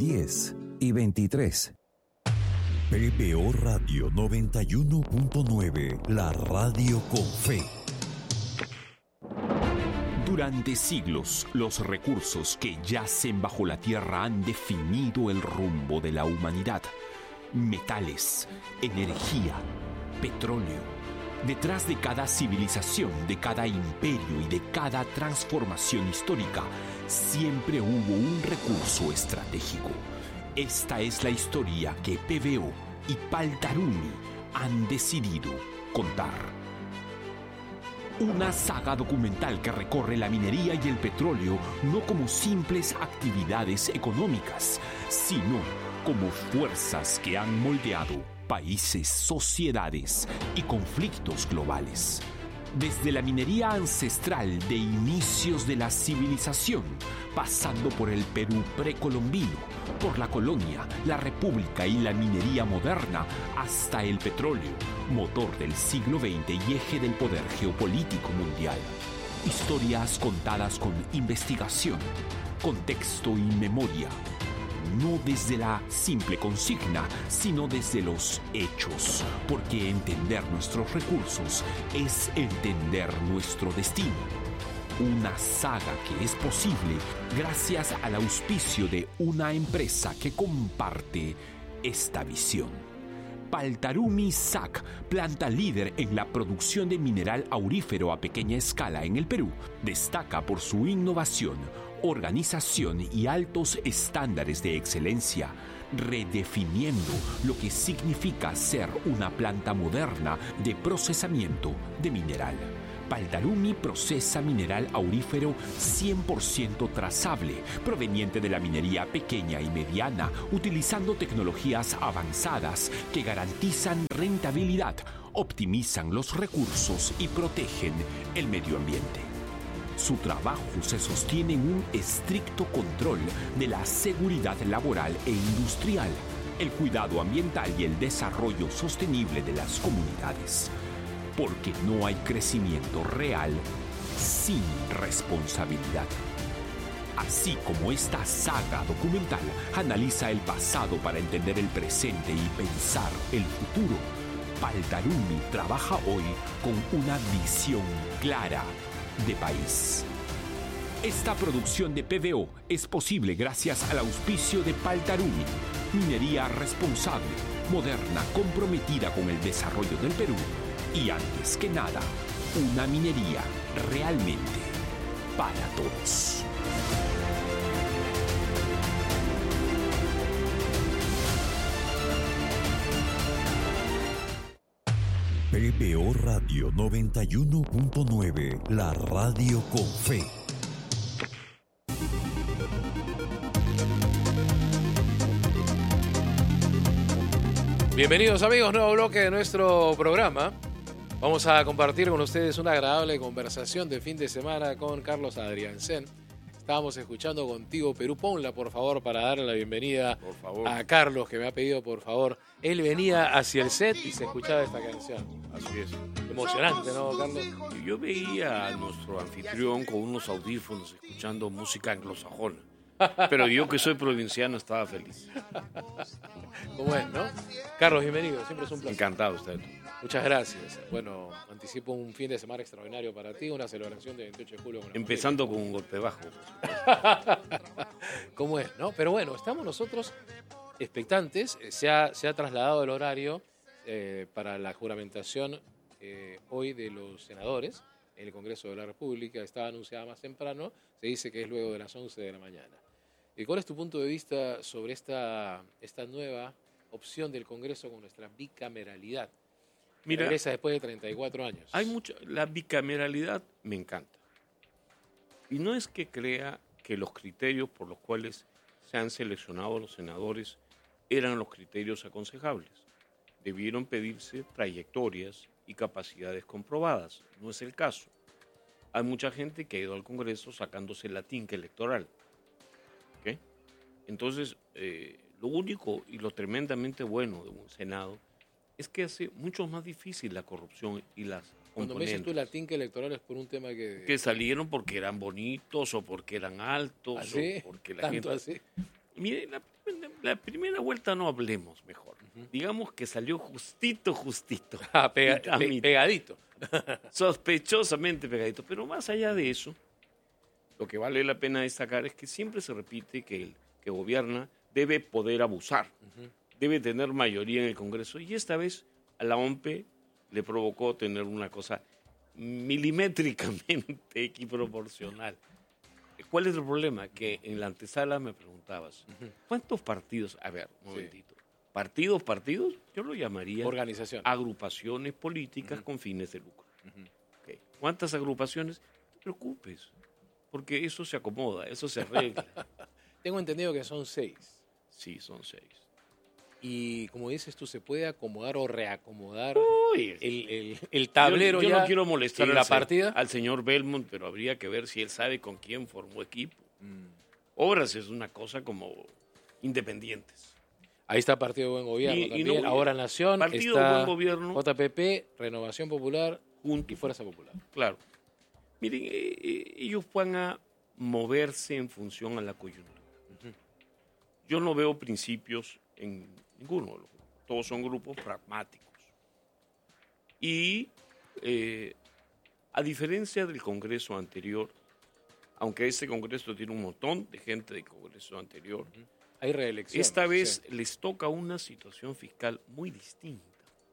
10 y 23. PBO Radio 91.9, la radio con fe. Durante siglos, los recursos que yacen bajo la tierra han definido el rumbo de la humanidad. Metales, energía, petróleo. Detrás de cada civilización, de cada imperio y de cada transformación histórica, siempre hubo un recurso estratégico. Esta es la historia que PBO y Paltarumi han decidido contar. Una saga documental que recorre la minería y el petróleo no como simples actividades económicas, sino como fuerzas que han moldeado países, sociedades y conflictos globales. Desde la minería ancestral de inicios de la civilización, pasando por el Perú precolombino, por la colonia, la república y la minería moderna, hasta el petróleo, motor del siglo XX y eje del poder geopolítico mundial. Historias contadas con investigación, contexto y memoria. No desde la simple consigna, sino desde los hechos, porque entender nuestros recursos es entender nuestro destino. Una saga que es posible gracias al auspicio de una empresa que comparte esta visión. Paltarumi SAC, planta líder en la producción de mineral aurífero a pequeña escala en el Perú, destaca por su innovación, organización y altos estándares de excelencia, redefiniendo lo que significa ser una planta moderna de procesamiento de mineral. Paltarumi procesa mineral aurífero 100% trazable, proveniente de la minería pequeña y mediana, utilizando tecnologías avanzadas que garantizan rentabilidad, optimizan los recursos y protegen el medio ambiente. Su trabajo se sostiene en un estricto control de la seguridad laboral e industrial, el cuidado ambiental y el desarrollo sostenible de las comunidades. Porque no hay crecimiento real sin responsabilidad. Así como esta saga documental analiza el pasado para entender el presente y pensar el futuro, Paltarumi trabaja hoy con una visión clara de país. Esta producción de PBO es posible gracias al auspicio de Paltarumi, minería responsable, moderna, comprometida con el desarrollo del Perú y, antes que nada, una minería realmente para todos. PBO Radio 91.9, la radio con fe. Bienvenidos amigos, nuevo bloque de nuestro programa. Vamos a compartir con ustedes una agradable conversación de fin de semana con Carlos Adriansen. Estábamos escuchando Contigo Perú. Ponla, por favor, para darle la bienvenida a Carlos, que me ha pedido, por favor. Él venía hacia el set y se escuchaba esta canción. Así es. Emocionante, ¿no, Carlos? Yo veía a nuestro anfitrión con unos audífonos escuchando música anglosajona. Pero yo, que soy provinciano, estaba feliz. ¿Cómo es, no? Carlos, bienvenido. Siempre es un placer. Encantado usted. Muchas gracias. Bueno, anticipo un fin de semana extraordinario para ti, una celebración de 28 de julio. Con empezando con un golpe bajo. ¿Cómo es, no? Pero bueno, estamos nosotros expectantes. Se ha trasladado el horario para la juramentación hoy de los senadores en el Congreso de la República. Estaba anunciada más temprano. Se dice que es luego de las 11 de la mañana. ¿Y cuál es tu punto de vista sobre esta nueva opción del Congreso con nuestra bicameralidad? Mira, regresa después de 34 años. La bicameralidad me encanta. Y no es que crea que los criterios por los cuales se han seleccionado los senadores eran los criterios aconsejables. Debieron pedirse trayectorias y capacidades comprobadas. No es el caso. Hay mucha gente que ha ido al Congreso sacándose la tinca electoral. ¿Okay? Entonces, lo único y lo tremendamente bueno de un Senado es que hace mucho más difícil la corrupción y las componentes. Cuando me dices tú la tinca electoral es por un tema que salieron porque eran bonitos o porque eran altos. ¿Así? O porque la ¿Tanto gente... así? Mire, la primera vuelta no hablemos mejor. Digamos que salió justito. Pegadito. Sospechosamente pegadito. Pero más allá de eso, lo que vale la pena destacar es que siempre se repite que el que gobierna debe poder abusar, debe tener mayoría en el Congreso. Y esta vez a la OMP le provocó tener una cosa milimétricamente equiproporcional. ¿Cuál es el problema? Que en la antesala me preguntabas, ¿cuántos partidos? A ver, un momentito. ¿Partidos? Yo lo llamaría organización. Agrupaciones políticas con fines de lucro. Okay. ¿Cuántas agrupaciones? No te preocupes, porque eso se acomoda, eso se arregla. Tengo entendido que son 6. Sí, son 6. Y como dices tú, se puede acomodar o reacomodar el tablero. Yo ya no quiero molestar en la partida al señor Belmont, pero habría que ver si él sabe con quién formó equipo. Obras es una cosa como independientes. Ahí está Partido de Buen Gobierno también. No, Ahora Nación, Partido está de Buen Gobierno, JPP, Renovación Popular Juntos y Fuerza Popular. Claro. Miren, ellos van a moverse en función a la coyuntura. Yo no veo principios en ninguno de los grupos. Todos son grupos pragmáticos. Y a diferencia del Congreso anterior, aunque este Congreso tiene un montón de gente del Congreso anterior, hay reelecciones. Esta vez les toca una situación fiscal muy distinta.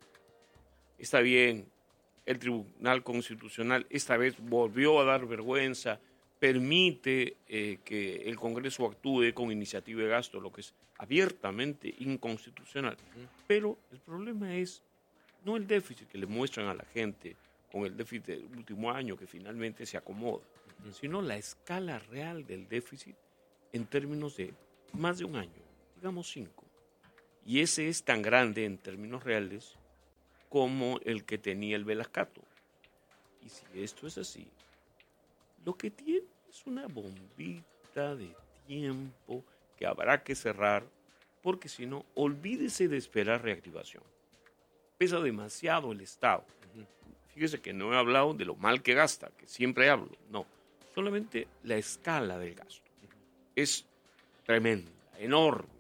Está bien, el Tribunal Constitucional esta vez volvió a dar vergüenza, permite que el Congreso actúe con iniciativa de gasto, lo que es abiertamente inconstitucional. Pero el problema es no el déficit que le muestran a la gente con el déficit del último año que finalmente se acomoda, sino la escala real del déficit en términos de más de un año, digamos 5. Y ese es tan grande en términos reales como el que tenía el Velascato. Y si esto es así, lo que tiene es una bombita de tiempo que habrá que cerrar, porque si no, olvídese de esperar reactivación. Pesa demasiado el Estado. Fíjese que no he hablado de lo mal que gasta, que siempre hablo, no. Solamente la escala del gasto. Es tremenda, enorme.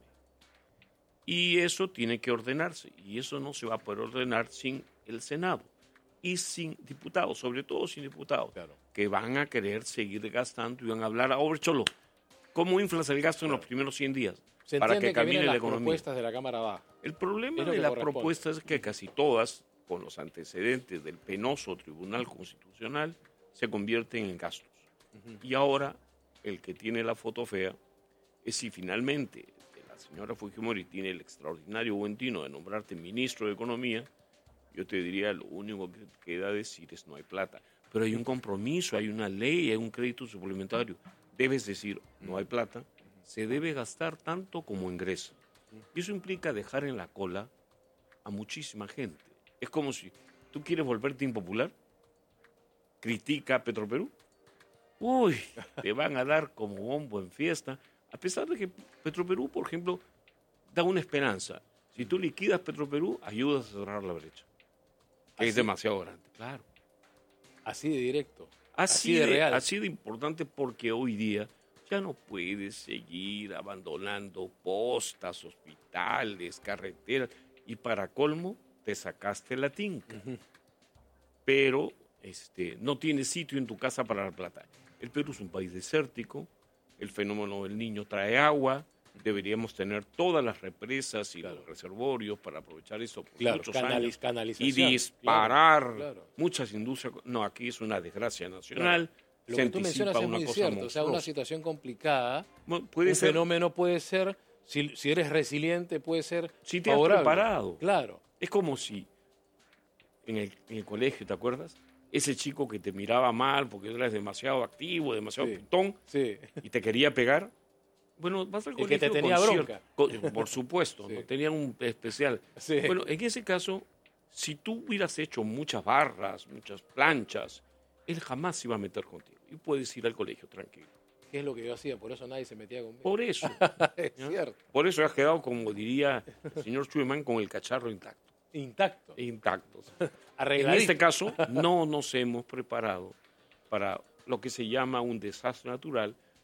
Y eso tiene que ordenarse. Y eso no se va a poder ordenar sin el Senado. Y sin diputados, sobre todo sin diputados, que van a querer seguir gastando y van a hablar, Cholo, ¿cómo inflas el gasto en los primeros 100 días? Para que camine la economía. Propuestas de la Cámara baja. El problema de la propuesta es que casi todas, con los antecedentes del penoso Tribunal Constitucional, se convierten en gastos. Y ahora, el que tiene la foto fea es si finalmente la señora Fujimori tiene el extraordinario buen tino de nombrarte ministro de Economía, yo te diría, lo único que queda decir es no hay plata. Pero hay un compromiso, hay una ley, hay un crédito suplementario. Debes decir, no hay plata, se debe gastar tanto como ingresa. Y eso implica dejar en la cola a muchísima gente. Es como si tú quieres volverte impopular, critica a Petroperú. Uy, te van a dar como bombo en fiesta. A pesar de que Petroperú, por ejemplo, da una esperanza. Si tú liquidas Petroperú, ayudas a cerrar la brecha. Es demasiado grande, claro. Así de directo. Así de real. Así de importante, porque hoy día ya no puedes seguir abandonando postas, hospitales, carreteras. Y para colmo, te sacaste la tinca. Pero no tienes sitio en tu casa para la plata. El Perú es un país desértico. El fenómeno del Niño trae agua. Deberíamos tener todas las represas y los reservorios para aprovechar eso por muchos años y disparar muchas industrias. No, aquí es una desgracia nacional. Lo que tú mencionas es muy cierto. O sea, una situación complicada. Puede ser, fenómeno puede ser, si eres resiliente, puede ser si te has preparado. Claro. Es como si en el colegio, ¿te acuerdas? Ese chico que te miraba mal porque eras demasiado activo, demasiado putón y te quería pegar. Bueno, vas al colegio que te tenía bronca. Por supuesto, ¿no? Tenían un especial. Bueno, en ese caso, si tú hubieras hecho muchas barras, muchas planchas, él jamás se iba a meter contigo. Y puedes ir al colegio tranquilo. ¿Qué es lo que yo hacía? Por eso nadie se metía conmigo. Por eso. Es cierto. Por eso has quedado, como diría el señor Schumann, con el cacharro intacto. Intacto. En este caso, no nos hemos preparado para lo que se llama un desastre natural,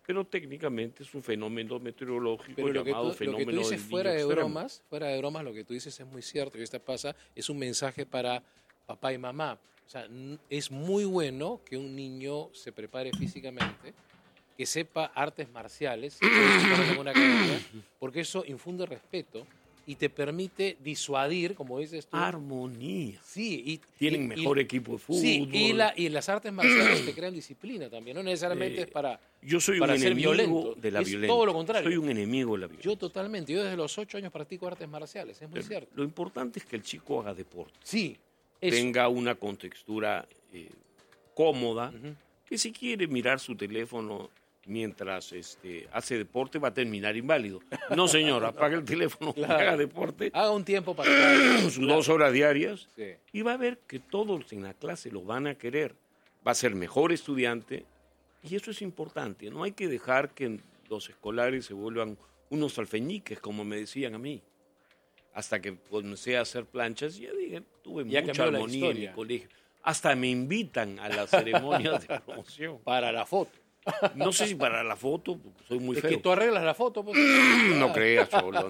pero técnicamente es un fenómeno meteorológico Pero lo que llamado tú fenómeno dices del fuera niño de extremo. bromas, lo que tú dices es muy cierto. Y esta pasa, es un mensaje para papá y mamá. O sea, es muy bueno que un niño se prepare físicamente, que sepa artes marciales, si puede estar en alguna academia, porque eso infunde respeto y te permite disuadir, como dices tú. Armonía. Sí, Tienen mejor equipo de fútbol. Sí, y las artes marciales te crean disciplina también. No necesariamente es para Yo soy para un ser enemigo violento. de la Es violencia. todo lo contrario. Soy un enemigo de la violencia. Yo totalmente. Yo desde los 8 años practico artes marciales. Es muy Pero cierto. lo importante es que el chico haga deporte. Sí. Eso. Tenga una contextura cómoda, Ujú. que si quiere mirar su teléfono mientras hace deporte va a terminar inválido. No, señor, apague el teléfono, Claro. haga deporte, Haga un tiempo para cada sus 2 horas diarias, Sí. y va a ver que todos en la clase lo van a querer. Va a ser mejor estudiante, y eso es importante. No hay que dejar que los escolares se vuelvan unos alfeñiques, como me decían a mí. Hasta que comencé a hacer planchas, ya dije, tuve Ya mucha cambió la armonía en mi historia. colegio. Hasta me invitan a las ceremonias de promoción. Para la foto. No sé si para la foto, porque soy muy Es feo. que tú arreglas la foto, pues. No creas, Cholo,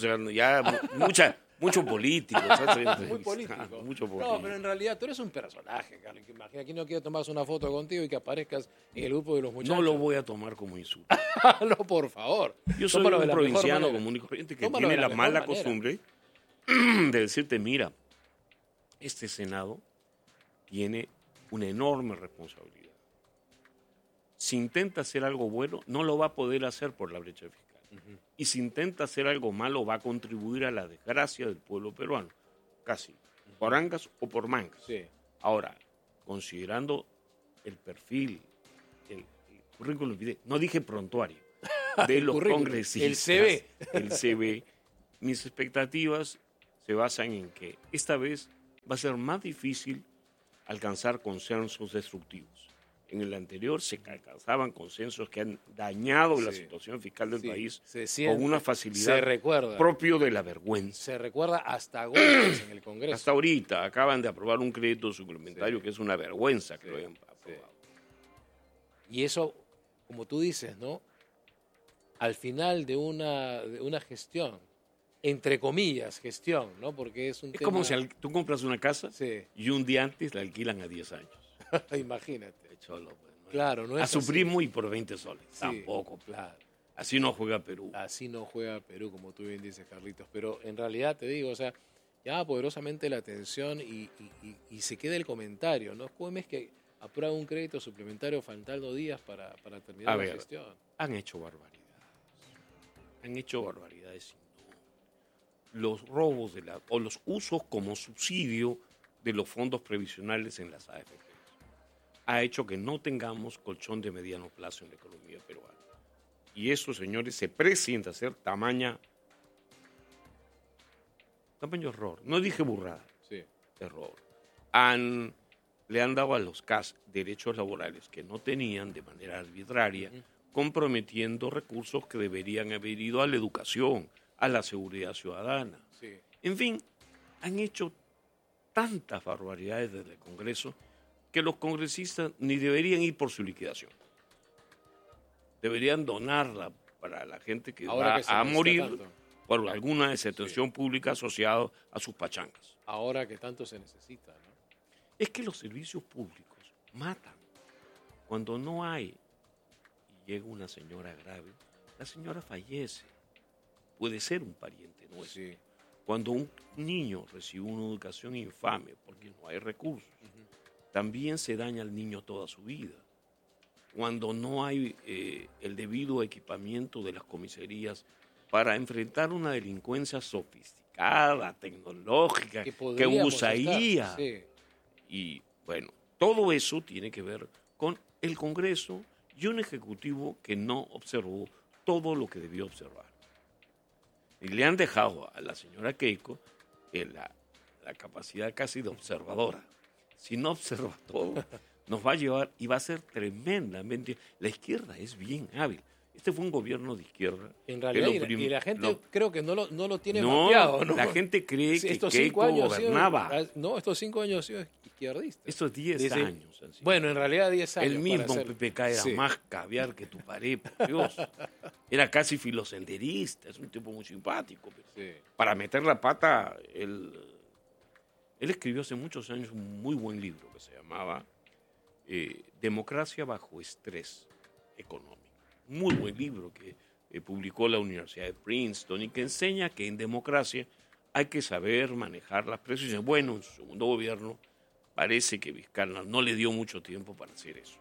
mucho político. ¿sabes? Muy político. Mucho político. No, pero en realidad tú eres un personaje, Carlos. Que imagina que no quiere tomarse una foto contigo y que aparezcas en el grupo de los muchachos. No lo voy a tomar como insulto. No, por favor. Yo soy Tómalo de un la mejor provinciano manera. común y corriente que Tómalo tiene de la la mala mejor manera. costumbre de decirte, mira, este Senado tiene una enorme responsabilidad. Si intenta hacer algo bueno, no lo va a poder hacer por la brecha fiscal. Y si intenta hacer algo malo, va a contribuir a la desgracia del pueblo peruano. Casi. Por angas o por mangas. Sí. Ahora, considerando el perfil, el currículum vitae, no dije prontuario, de los currículum, congresistas. el CV. El CV. Mis expectativas se basan en que esta vez va a ser más difícil alcanzar consensos destructivos. En el anterior se alcanzaban consensos que han dañado la Sí. situación fiscal del Sí, país se siente, con una facilidad se recuerda. propio de la vergüenza. Se recuerda hasta golpes en el Congreso. Hasta ahorita acaban de aprobar un crédito suplementario Sí. que es una vergüenza que Sí, lo hayan sí. aprobado. Y eso, como tú dices, ¿no? Al final de una gestión, entre comillas, gestión, ¿no? Porque es un Es tema... como si tú compras una casa Sí, y un día antes la alquilan a 10 años. imagínate. Cholo, pues, ¿no? Claro, no es A su así. primo y por 20 soles. Sí, Tampoco. claro. Así no juega Perú. Así no juega Perú, como tú bien dices, Carlitos. Pero en realidad te digo, o sea, llama poderosamente la atención y se queda el comentario, ¿no? ¿Cómo es que aprueba un crédito suplementario faltando días para terminar A la ver. gestión? Han hecho barbaridades. Han hecho barbaridades sin duda. Los robos o los usos como subsidio de los fondos previsionales en las AFP ha hecho que no tengamos colchón de mediano plazo en la economía peruana. Y eso, señores, se presienta ser tamaño error. No dije burrada, Sí. error. Le han dado a los CAS derechos laborales que no tenían de manera arbitraria, comprometiendo recursos que deberían haber ido a la educación, a la seguridad ciudadana. Sí. En fin, han hecho tantas barbaridades desde el Congreso que los congresistas ni deberían ir por su liquidación. Deberían donarla para la gente que Ahora va que se a necesita morir tanto. por alguna desatención pública asociada a sus pachangas. Ahora que tanto se necesita, ¿no? Es que los servicios públicos matan. Cuando no hay y llega una señora grave, la señora fallece. Puede ser un pariente nuestro. Sí. Cuando un niño recibe una educación infame porque no hay recursos, también se daña al niño toda su vida. Cuando no hay el debido equipamiento de las comisarías para enfrentar una delincuencia sofisticada, tecnológica, que podríamos usa estar, IA. sí. Y bueno, todo eso tiene que ver con el Congreso y un Ejecutivo que no observó todo lo que debió observar. Y le han dejado a la señora Keiko la capacidad casi de observadora. Si no observa todo, nos va a llevar y va a ser tremendamente... La izquierda es bien hábil. Este fue un gobierno de izquierda. En que realidad, y la gente creo que no lo tiene mapeado, ¿no? La gente cree Sí, que estos Keiko 5 años gobernaba. no, estos 5 años ha sido izquierdistas. Estos 10 Dice, años. Han sido. Bueno, en realidad 10 años. El mismo para ser- PPK era Sí. más caviar que tu pared, por Dios. Era casi filosenderista, es un tipo muy simpático. Pero Sí. para meter la pata, él escribió hace muchos años un muy buen libro que se llamaba Democracia bajo estrés económico. Muy buen libro que publicó la Universidad de Princeton y que enseña que en democracia hay que saber manejar las presiones. Bueno, en su segundo gobierno parece que Vizcarra no le dio mucho tiempo para hacer eso.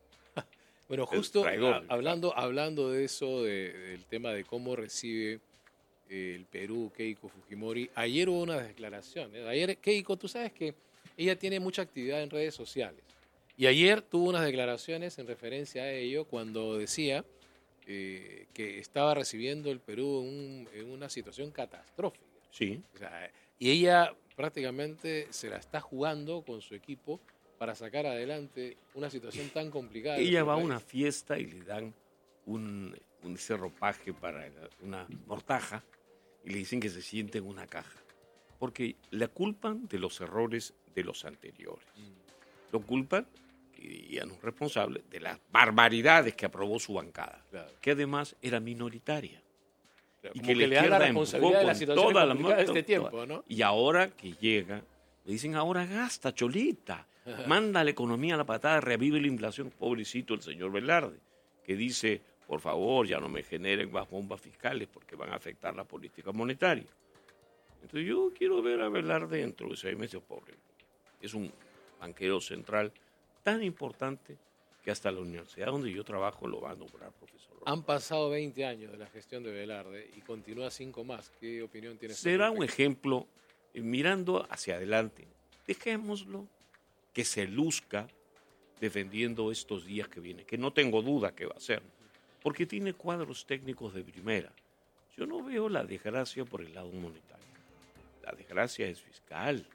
Bueno, El justo traidor, hablando de eso, del tema de cómo recibe el Perú Keiko Fujimori, ayer hubo unas declaraciones. Ayer Keiko, tú sabes que ella tiene mucha actividad en redes sociales. Y ayer tuvo unas declaraciones en referencia a ello cuando decía que estaba recibiendo el Perú en una situación catastrófica. Sí. O sea, y ella prácticamente se la está jugando con su equipo para sacar adelante una situación tan complicada. en Ella nuestro va a país. una fiesta y le dan un ropaje para una mortaja y le dicen que se siente en una caja. Porque la culpan de los errores de los anteriores. Lo culpan, y a un responsable, de las barbaridades que aprobó su bancada, Claro. que además era minoritaria. Claro, Y como que la le da la izquierda responsabilidad empujó de la con situación toda la complicada de mano, este tiempo, ¿no? Y ahora que llega, le dicen, ahora gasta, Cholita. Manda la economía a la patada, revive la inflación. Pobrecito el señor Velarde, que dice, por favor, ya no me generen más bombas fiscales porque van a afectar la política monetaria. Entonces yo quiero ver a Velarde dentro de 6 meses, pobre. Es un banquero central tan importante que hasta la universidad donde yo trabajo lo va a nombrar profesor. Han pasado 20 años de la gestión de Velarde y continúa 5 más. ¿Qué opinión tienes? Será al un respecto? ejemplo, mirando hacia adelante. Dejémoslo que se luzca defendiendo estos días que vienen, que no tengo duda que va a ser, porque tiene cuadros técnicos de primera. Yo no veo la desgracia por el lado monetario. La desgracia es fiscal.